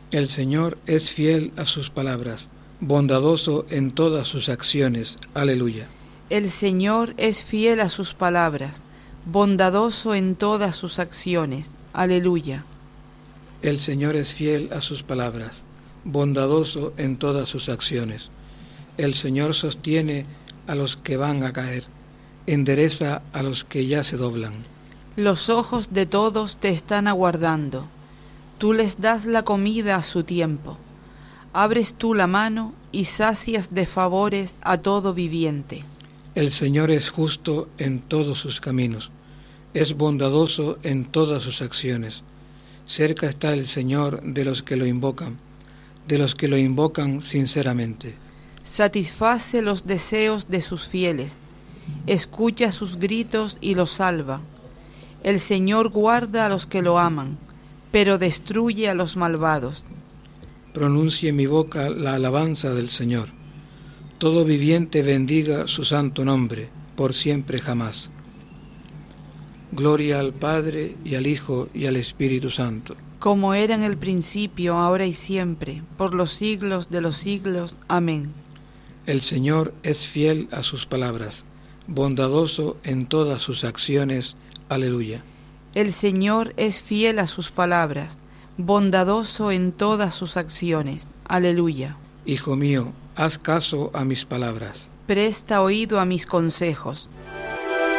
El Señor es fiel a sus palabras, bondadoso en todas sus acciones. Aleluya. El Señor es fiel a sus palabras, bondadoso en todas sus acciones. Aleluya. El Señor es fiel a sus palabras, bondadoso en todas sus acciones. El Señor sostiene a los que van a caer, endereza a los que ya se doblan. Los ojos de todos te están aguardando. Tú les das la comida a su tiempo. Abres tú la mano y sacias de favores a todo viviente. El Señor es justo en todos sus caminos, es bondadoso en todas sus acciones. Cerca está el Señor de los que lo invocan sinceramente. Satisface los deseos de sus fieles, escucha sus gritos y los salva. El Señor guarda a los que lo aman, pero destruye a los malvados. Pronuncie mi boca la alabanza del Señor. Todo viviente bendiga su santo nombre, por siempre jamás. Gloria al Padre, y al Hijo, y al Espíritu Santo. Como era en el principio, ahora y siempre, por los siglos de los siglos. Amén. El Señor es fiel a sus palabras, bondadoso en todas sus acciones. Aleluya. El Señor es fiel a sus palabras, bondadoso en todas sus acciones. Aleluya. Hijo mío, haz caso a mis palabras. Presta oído a mis consejos.